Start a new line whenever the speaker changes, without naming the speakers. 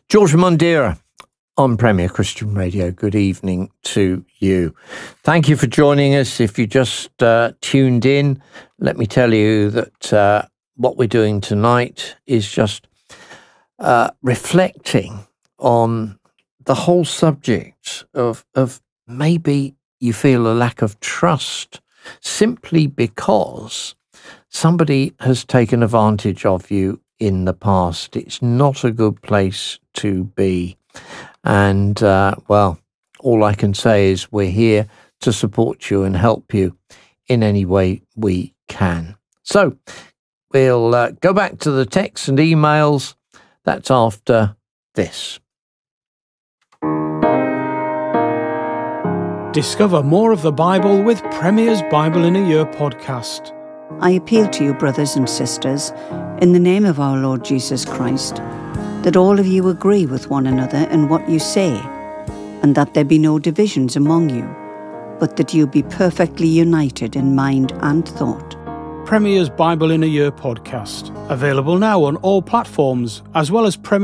George Mundira on Premier Christian Radio. Good evening to you. Thank you for joining us. If you just tuned in, let me tell you that what we're doing tonight is just reflecting on the whole subject of maybe you feel a lack of trust simply because somebody has taken advantage of you in the past. It's not a good place to be. And, all I can say is we're here to support you and help you in any way we can. So we'll go back to the texts and emails. That's after this.
Discover more of the Bible with Premier's Bible in a Year podcast.
I appeal to you, brothers and sisters, in the name of our Lord Jesus Christ, that all of you agree with one another in what you say, and that there be no divisions among you, but that you be perfectly united in mind and thought.
Premier's Bible in a Year podcast. Available now on all platforms, as well as Premier